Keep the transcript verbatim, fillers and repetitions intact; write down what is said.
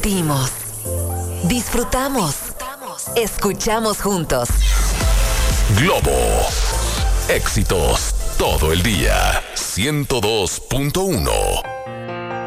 Sentimos, disfrutamos, escuchamos juntos. Globo. Éxitos todo el día. ciento dos punto uno.